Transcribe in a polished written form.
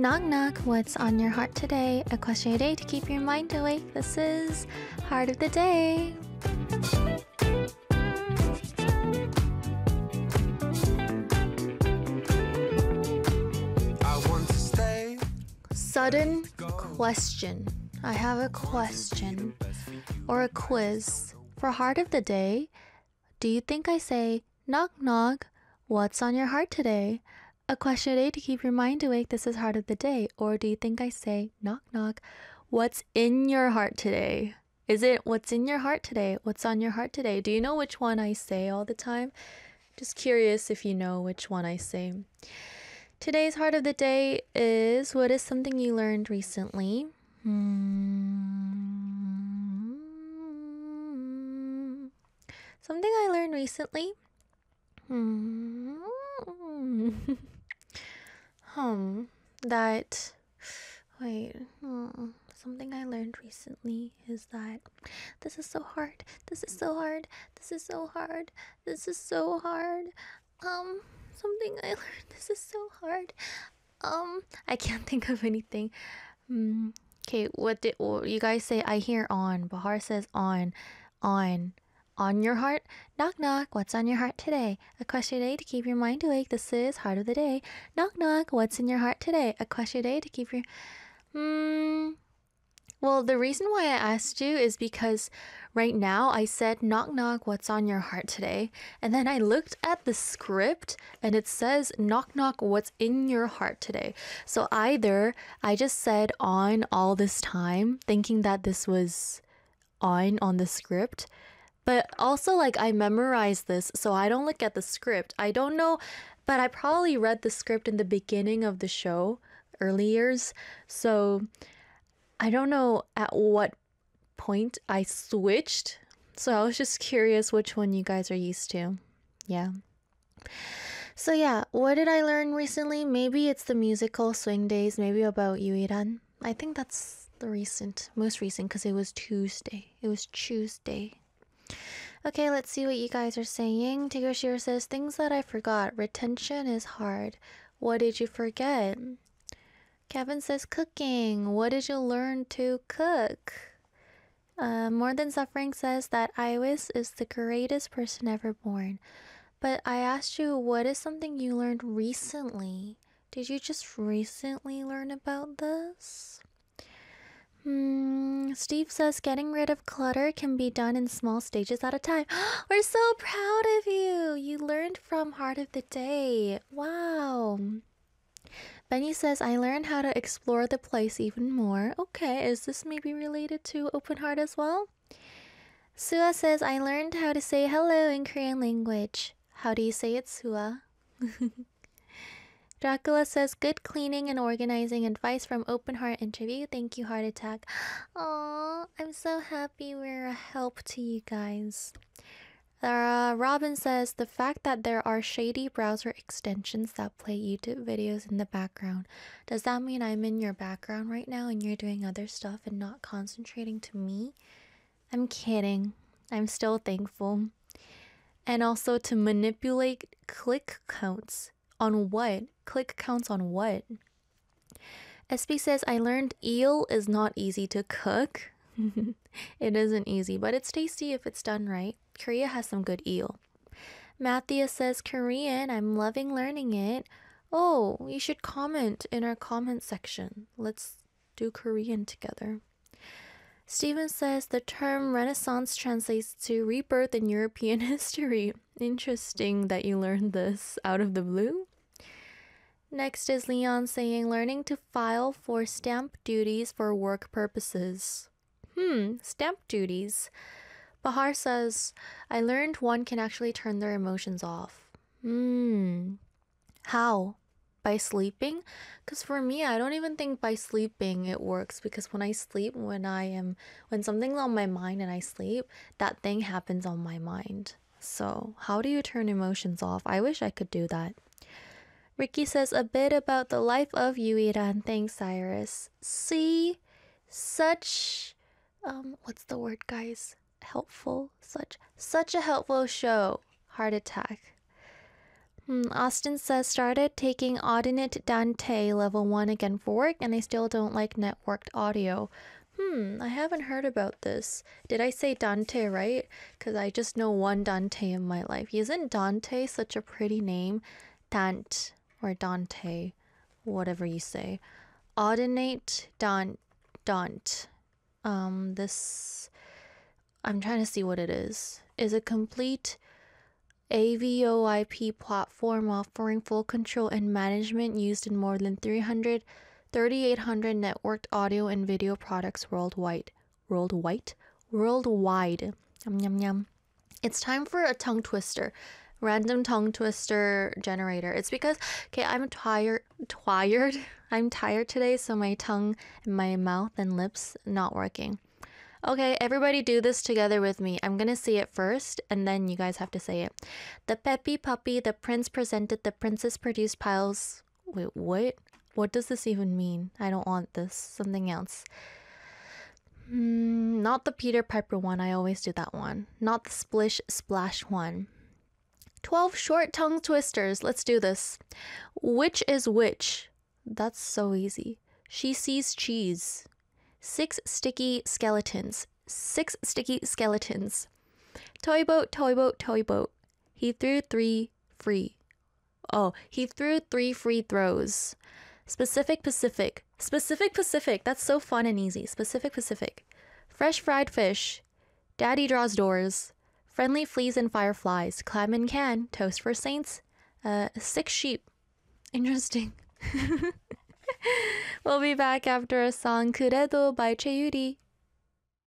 Knock knock, what's on your heart today? A question a day to keep your mind awake. This is Heart of the Day. I want to stay. Sudden question. I have a question or a quiz for Heart of the Day. Do you think I say knock knock, what's on your heart today? A question a day to keep your mind awake. This is Heart of the Day. Or do you think I say knock knock, what's in your heart today? Is it what's in your heart today? What's on your heart today? Do you know which one I say all the time? Just curious if you know which one I say. Today's Heart of the Day is, what is something you learned recently? Something I learned recently? Something I learned recently is that this is so hard. This is so hard. This is so hard. This is so hard. Something I learned. This is so hard. I can't think of anything. Okay, what you guys say? I hear on. Bahar says on. On your heart? Knock knock, what's on your heart today? A question a day to keep your mind awake. This is Heart of the Day. Knock knock, what's in your heart today? A question a day to keep your... Well, the reason why I asked you is because right now I said knock knock, what's on your heart today? And then I looked at the script and it says knock knock, what's in your heart today? So either I just said on all this time thinking that this was on the script, but also like I memorized this so I don't look at the script. I don't know, but I probably read the script in the beginning of the show, early years. So I don't know at what point I switched. So I was just curious which one you guys are used to. Yeah. So yeah, what did I learn recently? Maybe it's the musical Swing Days, maybe about Yuiran. I think that's the most recent because it was Tuesday. It was Tuesday. Okay, let's see what you guys are saying. Tigoshiro says, things that I forgot. Retention is hard. What did you forget? Kevin says, cooking. What did you learn to cook? More Than Suffering says that Iris is the greatest person ever born. But I asked you, what is something you learned recently? Did you just recently learn about this? Steve says getting rid of clutter can be done in small stages at a time. We're so proud of you. You learned from Heart of the Day. Wow. Benny says, I learned how to explore the place even more. Okay, is this maybe related to open heart as well? Sua says, I learned how to say hello in Korean language. How do you say it, Sua? Dracula says, good cleaning and organizing advice from Open Heart interview. Thank you, Heart Attack. Aww, I'm so happy we're a help to you guys. Robin says, the fact that there are shady browser extensions that play YouTube videos in the background. Does that mean I'm in your background right now and you're doing other stuff and not concentrating to me? I'm kidding. I'm still thankful. And also to manipulate click counts. On what? Click counts on what? SB says, I learned eel is not easy to cook. It isn't easy, but it's tasty if it's done right. Korea has some good eel. Matthias says, Korean, I'm loving learning it. Oh, you should comment in our comment section. Let's do Korean together. Steven says, the term Renaissance translates to rebirth in European history. Interesting that you learned this out of the blue. Next is Leon saying, learning to file for stamp duties for work purposes. Stamp duties. Bahar says, I learned one can actually turn their emotions off. How? By sleeping? Because for me, I don't even think by sleeping it works, because when I sleep, when something's on my mind and I sleep, that thing happens on my mind. So how do you turn emotions off? I wish I could do that. Ricky says, a bit about the life of Yuiran. Thanks, Cyrus. See? Such... what's the word, guys? Helpful? Such a helpful show. Heart Attack. Austin says, started taking Audinate Dante level 1 again for work, and I still don't like networked audio. I haven't heard about this. Did I say Dante right? Because I just know one Dante in my life. Isn't Dante such a pretty name? Dant or Dante, whatever you say. Audinate Dant. This, I'm trying to see what it is. Is a complete AVoIP platform offering full control and management used in more than 3,800 networked audio and video products worldwide. Worldwide. Yum yum yum. It's time for a tongue twister. Random tongue twister generator. It's because, okay, I'm tired. I'm tired today, so my tongue and my mouth and lips not working. Okay, everybody do this together with me. I'm gonna say it first, and then you guys have to say it. The peppy puppy, the prince presented, the princess produced piles. Wait, what? What does this even mean? I don't want this. Something else. Not the Peter Piper one. I always do that one. Not the splish splash one. 12 short tongue twisters. Let's do this. Which is which? That's so easy. She sees cheese. 6 sticky skeletons. 6 sticky skeletons. Toy boat, toy boat, toy boat. He threw 3 free. Oh, he threw 3 free throws. Specific Pacific. Specific Pacific. That's so fun and easy. Specific Pacific. Fresh fried fish. Daddy draws doors. Friendly fleas and fireflies. Clam and can. Toast for saints. 6 sheep. Interesting. We'll be back after a song, 그래도 by Cheyuri.